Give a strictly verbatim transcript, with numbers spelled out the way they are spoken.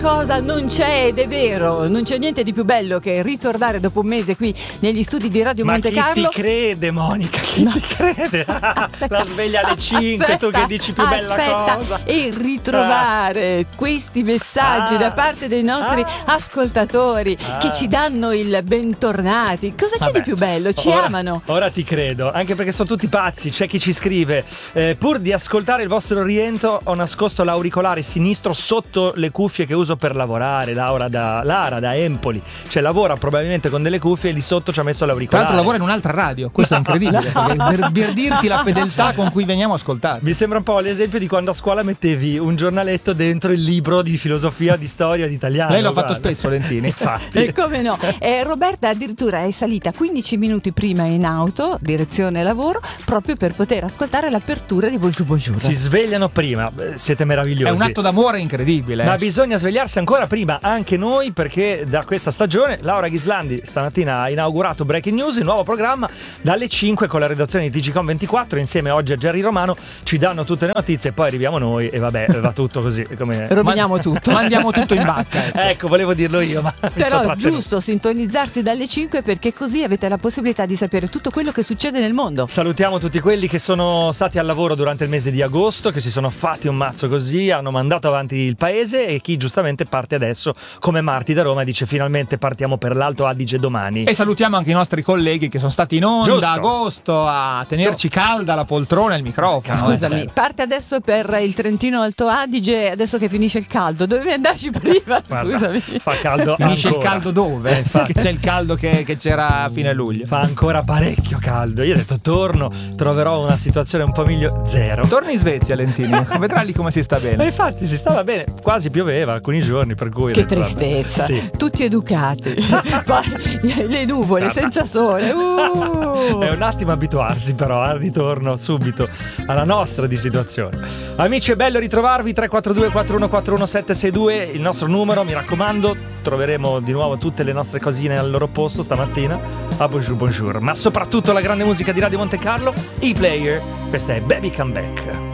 cosa non c'è ed è vero, non c'è niente di più bello che ritornare dopo un mese qui negli studi di Radio Ma Monte Carlo. Ma chi ti crede, Monica? Chi no. ti crede? Aspetta, la sveglia alle cinque, aspetta, tu che dici più bella aspetta, cosa. E ritrovare ah. questi messaggi ah. da parte dei nostri ah. ascoltatori ah. che ci danno il bentornati. Cosa c'è Vabbè. di più bello? Ci ora, amano. Ora ti credo, anche perché sono tutti pazzi. C'è chi ci scrive eh, pur di ascoltare il vostro rientro ho nascosto l'auricolare sinistro sotto le cuffie che uso per lavorare. Laura da, Lara da Empoli, cioè lavora probabilmente con delle cuffie e lì sotto ci ha messo l'auricolare. Tra l'altro lavora in un'altra radio, questo no. è incredibile no. per, per dirti la fedeltà con cui veniamo ascoltati. Mi sembra un po' l'esempio di quando a scuola mettevi un giornaletto dentro il libro di filosofia, di storia, di italiano. Lei l'ha guarda. fatto spesso, Lentini. Infatti. E come no? Eh, Roberta addirittura è salita quindici minuti prima in auto, direzione lavoro, proprio per poter ascoltare l'apertura di Bonjour Bonjour. Si svegliano prima, siete meravigliosi. È un atto d'amore incredibile. Ma bisogna svegliarsi ancora prima, anche noi, perché da questa stagione Laura Ghislandi stamattina ha inaugurato Breaking News, il nuovo programma dalle cinque con la redazione di T G Com ventiquattro, insieme oggi a Jerry Romano ci danno tutte le notizie e poi arriviamo noi e vabbè, va tutto così come roviniamo tutto. Mandiamo tutto in bacca. Ecco, ecco volevo dirlo io, ma però è giusto sintonizzarsi dalle cinque perché così avete la possibilità di sapere tutto quello che succede nel mondo. Salutiamo tutti quelli che sono stati al lavoro durante il mese di agosto, che si sono fatti un mazzo così, hanno mandato avanti il paese, e chi giustamente parte adesso come Marti da Roma dice finalmente partiamo per l'Alto Adige domani. E salutiamo anche i nostri colleghi che sono stati in onda Giusto. agosto a tenerci Giusto. calda la poltrona e il microfono. Scusami, parte adesso per il Trentino Alto Adige, adesso che finisce il caldo, dovevi andarci prima. Guarda, scusami. fa caldo finisce ancora. il caldo dove? Eh, Perché c'è il caldo che, che c'era a fine luglio. Fa ancora parecchio caldo. Io ho detto torno, troverò una situazione un po' migliore. Zero. Torni in Svezia, Lentini. Vedrai lì come si sta bene. Ma infatti si stava bene, quasi pioveva alcuni giorni, per cui che detto, tristezza. Sì. Tutti educati. Poi le nuvole senza sole. Uh. È un attimo abituarsi però al ritorno subito alla nostra di situazione. Amici, è bello ritrovarvi. Tre quattro due quattro uno quattro uno sette sei due il nostro numero, mi raccomando. Troveremo di nuovo tutte le nostre cosine al loro posto stamattina a Bonjour Bonjour, ma soprattutto la grande musica di Radio Monte Carlo, i Player. Questa è Baby Come Back.